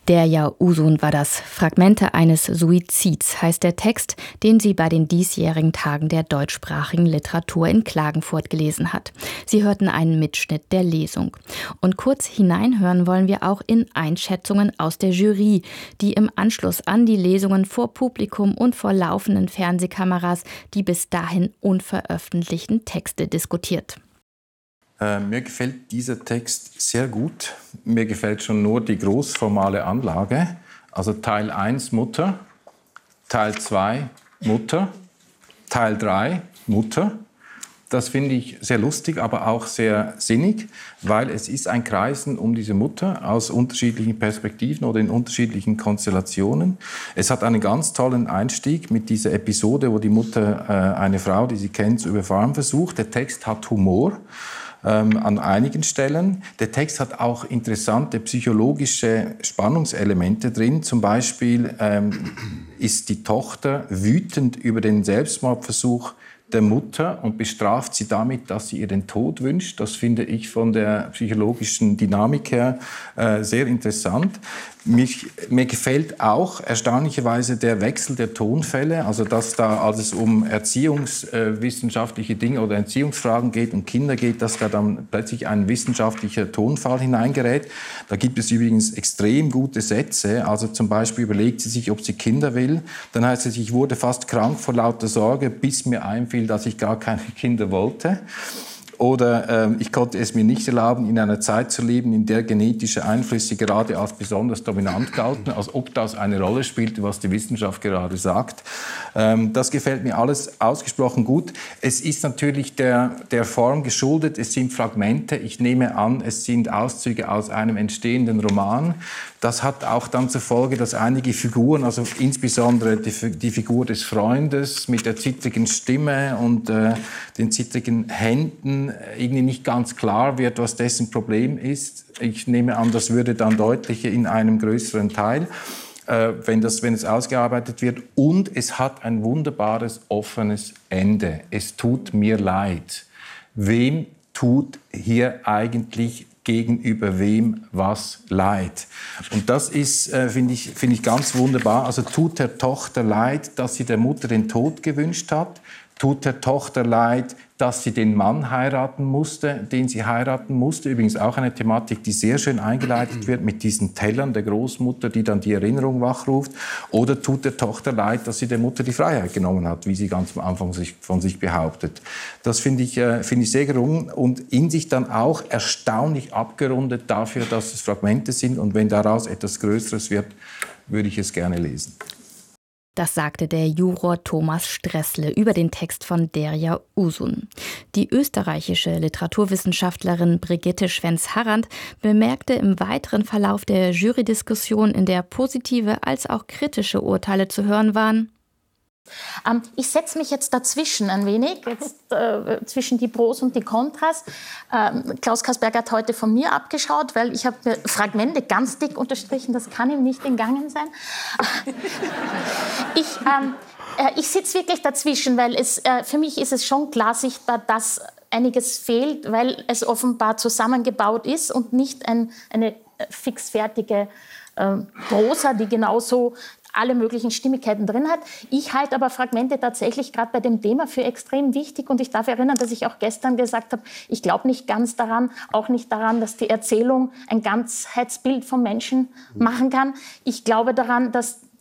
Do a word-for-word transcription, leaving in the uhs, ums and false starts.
Derya Uzun war das. Fragmente eines Suizids heißt der Text, den sie bei den diesjährigen Tagen der deutschsprachigen Literatur in Klagenfurt gelesen hat. Sie hörten einen Mitschnitt der Lesung. Und kurz hineinhören wollen wir auch in Einschätzungen aus der Jury, die im Anschluss an die Lesungen vor Publikum und vor laufenden Fernsehkameras die bis dahin unveröffentlichten Texte diskutiert. Äh, mir gefällt dieser Text sehr gut. Mir gefällt schon nur die großformale Anlage. Also Teil eins Mutter, Teil zwei Mutter, Teil drei Mutter. Das finde ich sehr lustig, aber auch sehr sinnig, weil es ist ein Kreisen um diese Mutter aus unterschiedlichen Perspektiven oder in unterschiedlichen Konstellationen. Es hat einen ganz tollen Einstieg mit dieser Episode, wo die Mutter äh, eine Frau, die sie kennt, zu überfahren versucht. Der Text hat Humor. Ähm, an einigen Stellen. Der Text hat auch interessante psychologische Spannungselemente drin. Zum Beispiel ähm, ist die Tochter wütend über den Selbstmordversuch der Mutter und bestraft sie damit, dass sie ihr den Tod wünscht. Das finde ich von der psychologischen Dynamik her äh, sehr interessant. Mich, mir gefällt auch erstaunlicherweise der Wechsel der Tonfälle, also dass da, als es um erziehungswissenschaftliche Dinge oder Erziehungsfragen geht, um Kinder geht, dass da dann plötzlich ein wissenschaftlicher Tonfall hineingerät. Da gibt es übrigens extrem gute Sätze, also zum Beispiel überlegt sie sich, ob sie Kinder will, dann heißt es, ich wurde fast krank vor lauter Sorge, bis mir einfiel, dass ich gar keine Kinder wollte. Oder äh, ich konnte es mir nicht erlauben, in einer Zeit zu leben, in der genetische Einflüsse gerade als besonders dominant galten, als ob das eine Rolle spielte, was die Wissenschaft gerade sagt. Ähm, das gefällt mir alles ausgesprochen gut. Es ist natürlich der, der Form geschuldet, es sind Fragmente. Ich nehme an, es sind Auszüge aus einem entstehenden Roman. Das hat auch dann zur Folge, dass einige Figuren, also insbesondere die, die Figur des Freundes mit der zittrigen Stimme und äh, den zittrigen Händen, irgendwie nicht ganz klar wird, was dessen Problem ist. Ich nehme an, das würde dann deutlicher in einem größeren Teil, äh, wenn, das, wenn es ausgearbeitet wird. Und es hat ein wunderbares, offenes Ende. Es tut mir leid. Wem tut hier eigentlich gegenüber wem was leid? Und das ist, äh, finde ich, finde ich ganz wunderbar. Also tut der Tochter leid, dass sie der Mutter den Tod gewünscht hat? Tut der Tochter leid, dass sie den Mann heiraten musste, den sie heiraten musste? Übrigens auch eine Thematik, die sehr schön eingeleitet wird mit diesen Tellern der Großmutter, die dann die Erinnerung wachruft. Oder tut der Tochter leid, dass sie der Mutter die Freiheit genommen hat, wie sie ganz am Anfang sich, von sich behauptet? Das finde ich, äh, finde ich sehr gelungen und in sich dann auch erstaunlich abgerundet dafür, dass es Fragmente sind. Und wenn daraus etwas Größeres wird, würde ich es gerne lesen. Das sagte der Juror Thomas Stressle über den Text von Derya Uzun. Die österreichische Literaturwissenschaftlerin Brigitte Schwenz-Harrand bemerkte im weiteren Verlauf der Jurydiskussion, in der positive als auch kritische Urteile zu hören waren: Ähm, ich setze mich jetzt dazwischen ein wenig, jetzt, äh, zwischen die Pros und die Kontras. Ähm, Klaus Kasperger hat heute von mir abgeschaut, weil ich habe Fragmente ganz dick unterstrichen, das kann ihm nicht entgangen sein. ich ähm, äh, ich sitze wirklich dazwischen, weil es, äh, für mich ist es schon klar sichtbar, dass einiges fehlt, weil es offenbar zusammengebaut ist und nicht ein, eine fixfertige äh, Prosa, die genauso alle möglichen Stimmigkeiten drin hat. Ich halte aber Fragmente tatsächlich gerade bei dem Thema für extrem wichtig und ich darf erinnern, dass ich auch gestern gesagt habe, ich glaube nicht ganz daran, auch nicht daran, dass die Erzählung ein Ganzheitsbild vom Menschen machen kann. Ich glaube daran, dass